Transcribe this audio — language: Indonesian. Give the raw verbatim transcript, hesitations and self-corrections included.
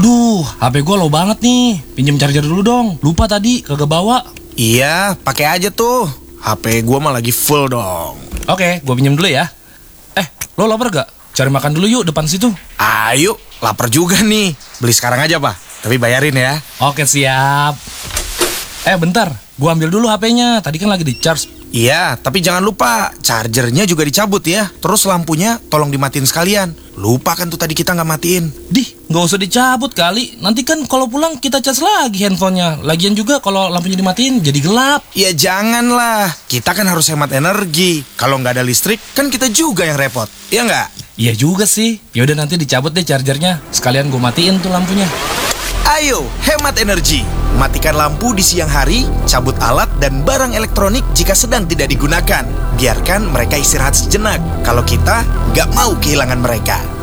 Aduh, H P gue low banget nih. Pinjem charger dulu dong. Lupa tadi, kagak bawa. Iya, pakai aja tuh. H P gua mah lagi full dong. Oke, gue pinjem dulu ya. Eh, lo lapar gak? Cari makan dulu yuk depan situ. Ayo, lapar juga nih. Beli sekarang aja, Pak. Tapi bayarin ya. Oke, siap. Eh, bentar. Gue ambil dulu H P-nya. Tadi kan lagi di charge. Iya, tapi jangan lupa chargernya juga dicabut ya. Terus lampunya tolong dimatiin sekalian. Lupa kan tuh tadi kita nggak matiin. Dih, nggak usah dicabut kali. Nanti kan kalau pulang kita cas lagi handphonenya. Lagian juga kalau lampunya dimatiin jadi gelap. Ya janganlah. Kita kan harus hemat energi. Kalau nggak ada listrik, kan kita juga yang repot. Iya nggak? Iya juga sih. Yaudah nanti dicabut deh chargernya. Sekalian gue matiin tuh lampunya. Ayo, hemat energi. Matikan lampu di siang hari, cabut alat dan barang elektronik jika sedang tidak digunakan. Biarkan mereka istirahat sejenak. Kalau kita nggak mau kehilangan mereka.